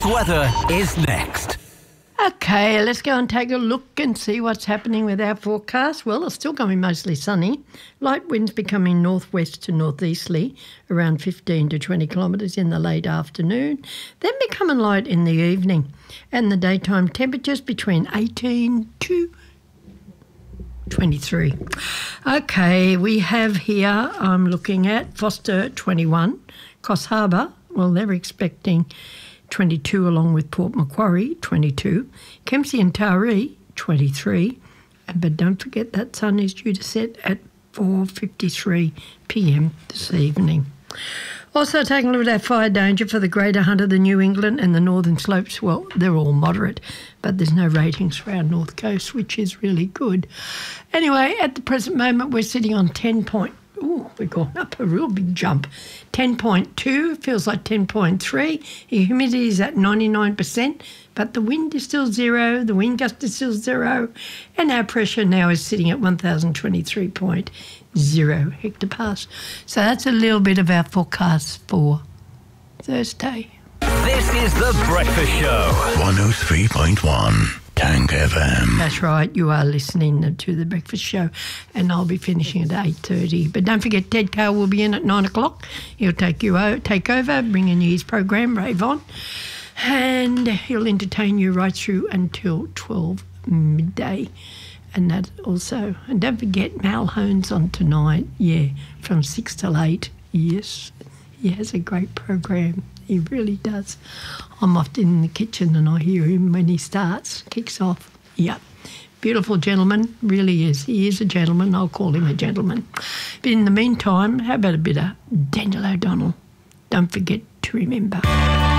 Weather is next. Okay, let's go and take a look and see what's happening with our forecast. Well, it's still going to be mostly sunny. Light winds becoming northwest to northeasterly, around 15 to 20 kilometres in the late afternoon, then becoming light in the evening. And the daytime temperatures between 18 to 23. Okay, we have here, I'm looking at Foster 21, Coffs Harbour, well, they're expecting 22 along with Port Macquarie, 22. Kempsey and Taree, 23. But don't forget that sun is due to set at 4:53 p.m. this evening. Also taking a look at our fire danger for the Greater Hunter, the New England and the Northern Slopes. Well, they're all moderate, but there's no ratings for our North Coast, which is really good. Anyway, at the present moment, we're sitting on 10 point. Ooh, we're going up a real big jump. 10.2, feels like 10.3. Humidity is at 99%, but the wind is still zero, the wind gust is still zero, and our pressure now is sitting at 1,023.0 hectopascals. So that's a little bit of our forecast for Thursday. This is The Breakfast Show. 103.1. Tank FM. That's right, you are listening to The Breakfast Show, and I'll be finishing at 8:30. But don't forget, Ted Cale will be in at 9 o'clock. He'll take over, bringing you his program, Rave On, and he'll entertain you right through until 12 midday. And that also, and don't forget, Mal Hones on tonight, from 6 till 8. Yes, he has a great program. He really does. I'm often in the kitchen and I hear him when he kicks off. Yeah, beautiful gentleman, really is. He is a gentleman. I'll call him a gentleman. But in the meantime, how about a bit of Daniel O'Donnell? Don't forget to remember.